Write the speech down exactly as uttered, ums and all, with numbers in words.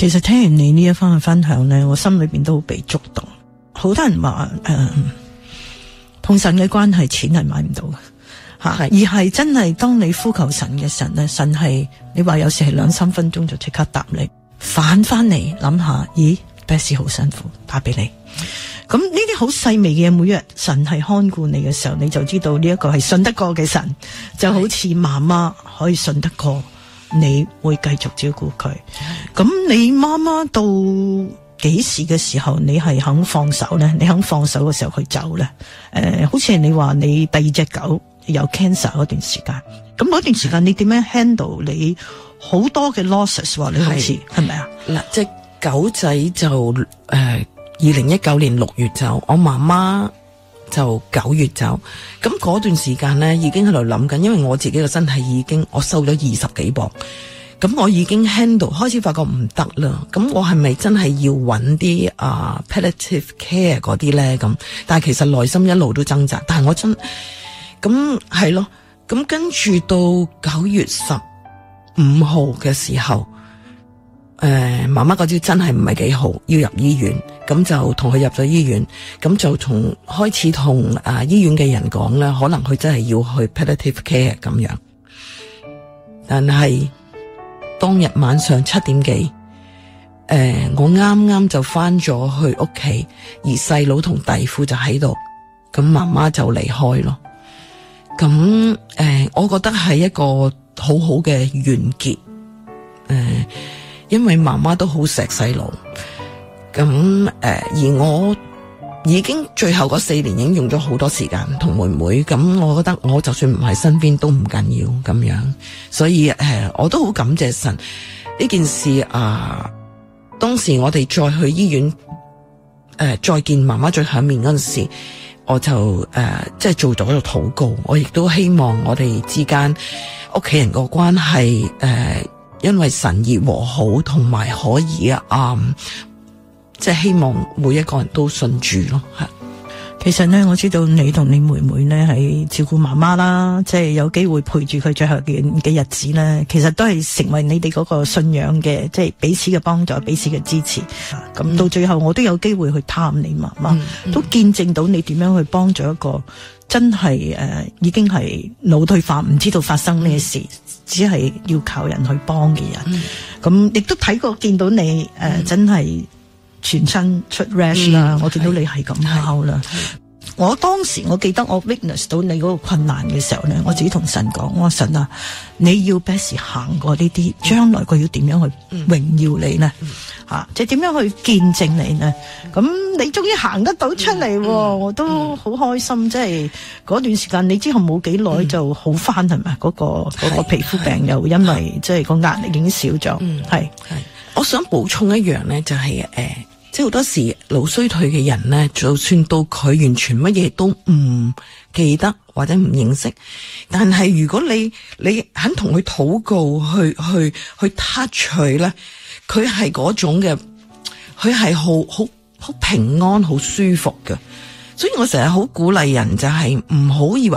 其實聽完你呢一番嘅分享咧，我心裏邊都好被觸動。好多人話誒，同、呃、神嘅關係錢係買唔到嘅吓，而係真係當你呼求神嘅神咧，神係你話有時係兩三分鐘就即刻答你。反翻嚟諗下，咦 Betsy 好辛苦，打俾你。咁呢啲好細微嘅嘢，每日神係看顧你嘅時候，你就知道呢一個係信得過嘅神，就好似媽媽可以信得過，你會繼續照顧佢。咁你媽媽到幾時嘅時候，你係肯放手呢？你肯放手嘅時候去走呢？誒、呃，好似你話你第二隻狗有 cancer 嗰段時間，咁嗰段時間你點樣 handle 你好多嘅 losses？ 話你好似係咪啊？ 嗱，隻狗仔就誒。呃二零一九年六月走，我媽媽就九月走。咁嗰段時間呢，已經喺度諗緊，因為我自己嘅身體已經我瘦咗二十幾磅，咁我已經 handle 開始發覺唔得啦。咁我係咪真係要揾啲啊 palliative care 嗰啲呢？咁但係其實內心一路都掙扎。但係我真咁係咯。咁跟住到九月十五號嘅時候。誒、呃，媽媽嗰招真係唔係幾好，要入醫院，咁就同佢入咗醫院，咁就從開始同啊醫院嘅人講啦，可能佢真係要去 palliative care 咁樣。但係當日晚上七點幾，誒、呃，我啱啱就翻咗去屋企，而細佬同弟婦就喺度，咁媽媽就離開咯。咁誒、呃，我覺得係一個好好嘅完結，誒、呃。因為媽媽都好錫細路，咁誒、呃，而我已經最後嗰四年已經用咗好多時間同妹妹，咁我覺得我就算唔喺身邊都唔緊要咁樣，所以誒、呃，我都好感謝神呢件事啊、呃。當時我哋再去醫院誒、呃，再見媽媽最後一面嗰陣時，我就誒、呃，即係做咗個禱告，我亦都希望我哋之間屋企人個關係誒。呃因為神而和好，同埋可以啊，嗯，即係希望每一個人都信主咯。係， 其實呢，我知道你同你妹妹呢係照顧媽媽啦，即係有機會陪住佢最後嘅嘅日子呢，其實都係成為你哋嗰個信仰嘅，即係彼此嘅幫助，彼此嘅支持。咁、嗯、到最後，我都有機會去探你媽媽、嗯嗯，都見證到你點樣去幫助一個真係誒、呃，已經係腦退化，唔知道發生咩事。嗯只係要靠人去幫嘅人，咁、嗯、亦都睇過見到你誒、呃嗯，真係全身出 rash 啦、嗯，我見到你係咁喊啦。我當時我記得我 witness 到你嗰個困難嘅時候咧，我自己同神講：我話神啊，你要 Betsy 行過呢啲，將來佢要點樣去榮耀你呢？嗯吓、啊，即係點樣去見證你呢？咁、嗯、你終於行得到出嚟、嗯，我都好開心。嗯、即係嗰段時間，你之後冇幾耐就好翻係咪？嗰、嗯那個嗰、那個皮膚病又因為即係個壓力已經少咗。係、嗯、係， 我想補充一樣咧，就係、是、誒。呃即係好多時腦衰退嘅人咧，就算到佢完全乜嘢都唔記得或者唔認識，但係如果你你肯同佢禱告，去去去 touch 佢咧，佢係嗰種嘅，佢係好好好平安、好舒服嘅。所以我成日好鼓勵人就係唔好以為